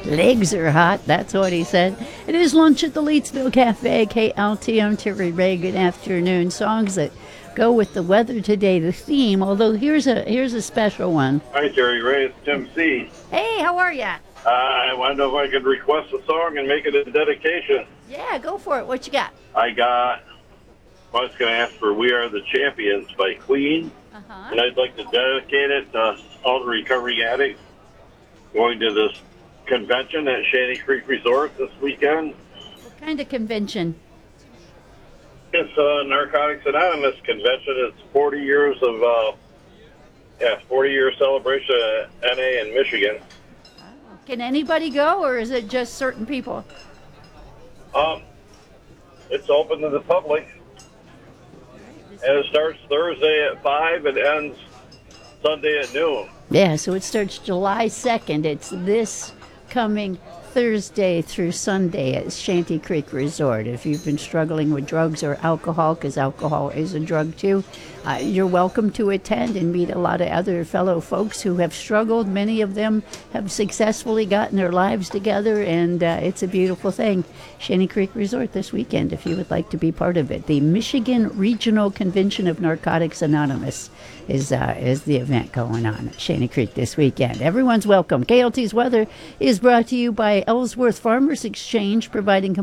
Legs are hot, that's what he said. It is lunch at the Leedsville Cafe, KLTM. Terry Ray, good afternoon. Songs that go with the weather today, the theme, although here's a special one. Hi, Terry Ray. It's Tim C. Hey, how are ya? I wanted to know if I could request a song and make it a dedication. Yeah, go for it. What you got? I was going to ask for We Are the Champions by Queen, and I'd like to dedicate it to all the recovering addicts going to this convention at Shanty Creek Resort this weekend. What kind of convention? It's a Narcotics Anonymous convention. It's 40 years of 40-year celebration at NA in Michigan. Can anybody go, or is it just certain people? It's open to the public, and it starts Thursday at 5 and ends Sunday at noon. Yeah, so it starts July 2nd. It's this coming Thursday through Sunday at Shanty Creek Resort. If you've been struggling with drugs or alcohol, because alcohol is a drug too, you're welcome to attend and meet a lot of other fellow folks who have struggled. Many of them have successfully gotten their lives together, and it's a beautiful thing. Shanty Creek Resort this weekend, if you would like to be part of it. The Michigan Regional Convention of Narcotics Anonymous is the event going on at Shanty Creek this weekend. Everyone's welcome. KLT's weather is brought to you by Ellsworth Farmers Exchange, providing